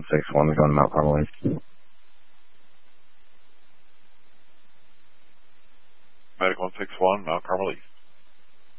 161 is going to Mount Carmel East. Medic 161, Mount Carmel East.